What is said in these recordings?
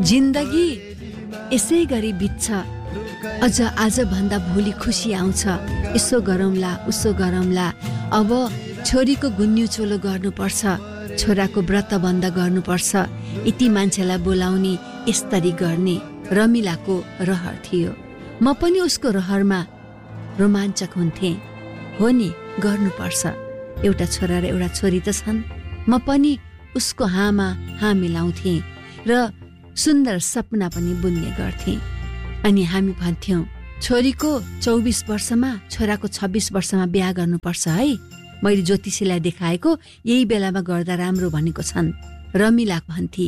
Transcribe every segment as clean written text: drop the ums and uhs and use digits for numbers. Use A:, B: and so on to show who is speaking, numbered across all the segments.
A: जिन्दगी यसै गरी बित्छ, अझ आज भन्दा भोलि खुसी आउँछ। यसो गरौँला उसो गरौँला, अब छोरीको गुन्यु चोलो गर्नुपर्छ, छोराको व्रत बन्द गर्नुपर्छ। यति मान्छेलाई बोलाउने यसरी गर्ने रमिलाको रहर थियो। म पनि उसको रहरमा रोमाञ्चक हुन्थे। हो नि, गर्नुपर्छ। एउटा छोरा र एउटा छोरी त छन्। म पनि उसको हाँमा हाँ मिलाउँथे र सुन्दर सपना पनि बुन्ने गर्थे। अनि हामी भन्थ्यौं, छोरीको 24 वर्षमा छोराको 26 वर्षमा बिहा गर्नुपर्छ है। मैले ज्योतिषीलाई देखाएको यही बेलामा गर्दा राम्रो भनेको छन्, रमिला भन्थे।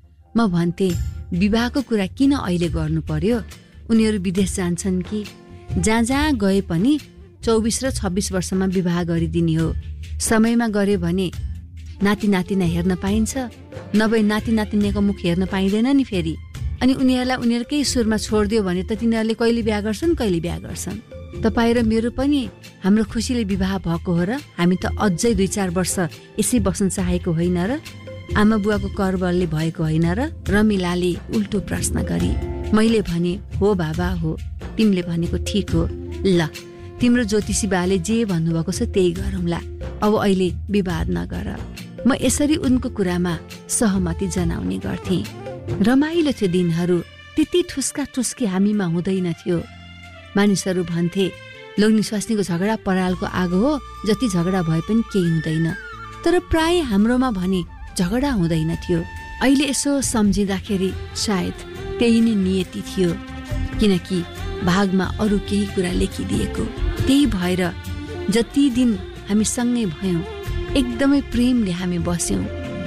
A: म भन्थे, विवाहको कुरा किन अहिले गर्नु पर्यो? उनीहरू विदेश जान्छन् कि? जहाँ जहाँ गए पनि 24 र 26 वर्षमा विवाह गरिदिने हो। समयमा गर्यो भने नाति नातिना हेर्न पाइन्छ, नभए नाति नातिनीको मुख हेर्न पाइँदैन नि फेरि। अनि उनीहरूलाई उनीहरूकै सुरमा छोडिदियो भने त तिनीहरूले कहिले बिहा गर्छन् कहिले बिहा गर्छन्। तपाईँ र मेरो पनि हाम्रो खुसीले विवाह भएको हो र? हामी त अझै 2-4 वर्ष यसै बस्न चाहेको होइन र? आमा बुवाको करबलले भएको होइन र? रमिलाले उल्टो प्रश्न गरी। मैले भने, हो बाबा हो, तिमीले भनेको ठिक हो। ल, तिम्रो ज्योतिषी बाले जे भन्नुभएको छ त्यही गरौँला, अब अहिले विवाद नगर। म यसरी उनको कुरामा सहमति जनाउने गर्थे। रमाइलो थियो दिनहरू। त्यति ठुस्का ठुस्की हामीमा हुँदैन थियो। मानिसहरू भन्थे, लोग्ने स्वास्नीको झगडा परालको आगो हो, जति झगडा भए पनि केही हुँदैन। तर प्राय हाम्रोमा भने झगडा हुँदैन थियो। अहिले यसो सम्झिँदाखेरि सायद त्यही नै नियति थियो, किनकि भागमा अरू केही कुरा लेखिदिएको। त्यही भएर जति दिन हामी सँगै भयौं, एकदमै प्रेमले हामी बस्यौं।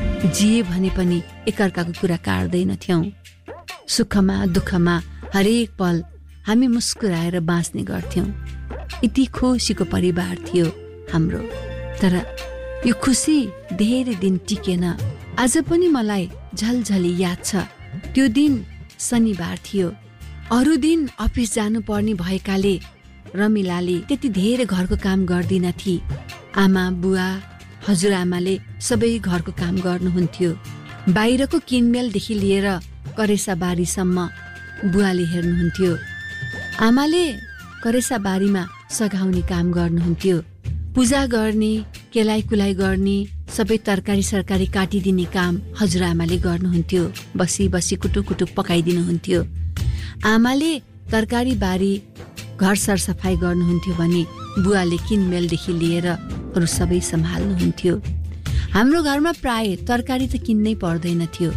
A: जे भने पनि एकअर्काको कुरा काट्दैनथ्यौं। सुखमा दुःखमा हरेक पल हामी मुस्कुराएर बाँच्ने गर्थ्यौं। यति खुसीको परिवार थियो हाम्रो। तर यो खुसी धेरै दिन टिकेन। आज पनि मलाई झलझली याद छ। त्यो दिन शनिबार थियो। अरू दिन अफिस जानुपर्ने भएकाले रमिलाले त्यति धेरै घरको काम गर्दिनथी। आमा बुवा हजुरआमाले सबै घरको काम गर्नुहुन्थ्यो। बाहिरको किनमेलदेखि लिएर करेसा बारीसम्म बुवाले हेर्नुहुन्थ्यो। आमाले करेसा बारीमा सघाउने काम गर्नुहुन्थ्यो। पूजा गर्ने, केलाइ कुलाइ गर्ने, सबै तरकारी सरकारी काटिदिने काम हजुरआमाले गर्नुहुन्थ्यो। बसी बसी कुटुक कुटुक पकाइदिनुहुन्थ्यो। आमाले तरकारी बारी घर सरसफाई गर्नुहुन्थ्यो भने बुवाले किनमेलदेखि लिएर अरू सबै सम्हाल्नुहुन्थ्यो। हाम्रो घरमा प्राय तरकारी त किन्नै पर्दैन थियो।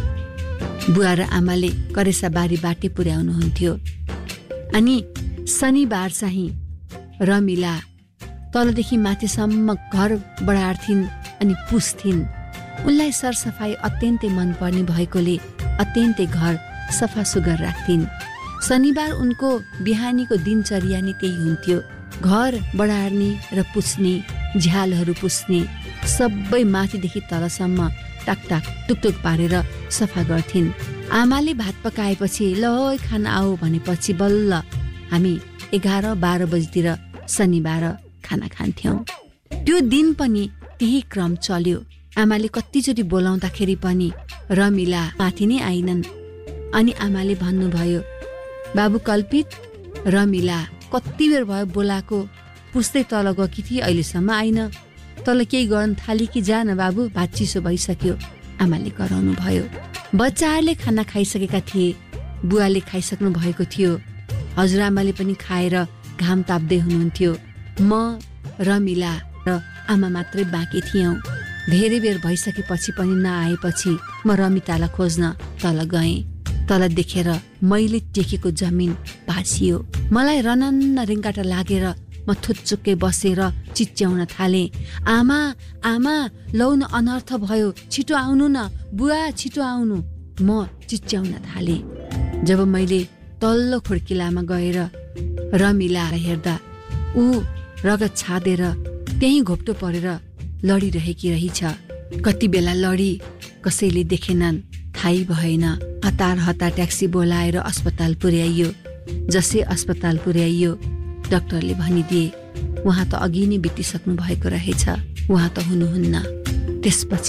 A: बुवा र आमाले करेसा बारी बाटे पुर्याउनुहुन्थ्यो। अनि शनिबार चाहिँ रमिला तलदेखि माथिसम्म घर बढार्थिन् अनि पुस्थिन्। उनलाई सरसफाई अत्यन्तै मनपर्ने भएकोले अत्यन्तै घर सफा सुग्घर राख्थिन्। शनिबार उनको बिहानीको दिनचर्या नै त्यही हुन्थ्यो। घर बढार्ने र पुस्ने, झ्यालहरू पुस्ने, सबै माथिदेखि तलसम्म टाकटाक टुकटुक पारेर सफा गर्थिन्। आमाले भात पकाएपछि ल खाना आऊ भनेपछि बल्ल हामी 11-12 बजीतिर शनिबार खाना खान्थ्यौं। त्यो दिन पनि त्यही क्रम चल्यो। आमाले कतिचोटि बोलाउँदाखेरि पनि रमिला माथि नै आइनन्। अनि आमाले भन्नुभयो, बाबु कल्पित, रमिला कति बेर भयो बोलाएको, पुस्दै तल गएकी थिए, अहिलेसम्म आइन। तल केही गर्न थाली कि जा न बाबु, भात चिसो भइसक्यो। आमाले कराउनु भयो। बच्चाहरूले खाना खाइसकेका थिए। बुवाले खाइसक्नु भएको थियो। हजुरआमाले पनि खाएर घाम ताप्दै हुनुहुन्थ्यो। म, रमिला र आमा मात्रै बाँकी थियौं। धेरै बेर भइसकेपछि पनि नआएपछि म रमितालाई खोज्न तल गएँ। तल देखेर मैले टेकेको जमिन भासियो। मलाई रनन्न रिङ्गाटा लागेर म थुच्चुक्कै बसेर चिच्याउन थाले, आमा आमा, लौ न अनर्थ भयो, छिटो आउनु न, बुवा छिटो आउनु। म चिच्याउन थाले। जब मैले तल्लो खुड्किलामा गएर रमिला हेर्दा ऊ रगत छादेर त्यही घोप्टो परेर लडिरहेकी रहेछ। कति बेला लडी कसैले देखेनन्, थाहै भएन। हतार हतार ट्याक्सी बोलाएर अस्पताल पुर्याइयो। जसै अस्पताल पुर्याइयो, डाक्टरले भनिदिए उहाँ त अघि नै बितिसक्नु भएको रहेछ, उहाँ त हुनुहुन्न। त्यसपछि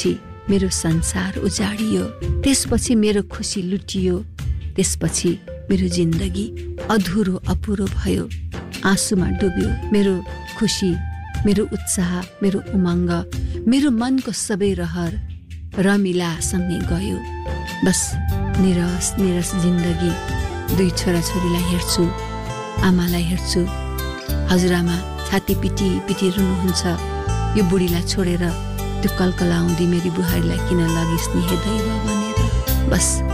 A: मेरो संसार उजाडियो। त्यसपछि मेरो खुसी लुटियो। त्यसपछि मेरो जिन्दगी अधुरो अपुरो भयो। आँसुमा डुब्यो मेरो खुसी, मेरो उत्साह, मेरो उमङ्ग, मेरो मनको सबै रहर रमिलासँगै गयो। बस निरस निरस जिन्दगी। 2 छोराछोरीलाई हेर्छु, आमालाई हेर्छु। हजुरआमा छाती पिटी पिटी रुनुहुन्छ। यो बुढीलाई छोडेर त्यो कलकलाउँदी मेरी बुहारीलाई किन लगिस् नि हे दैव भनेर। बस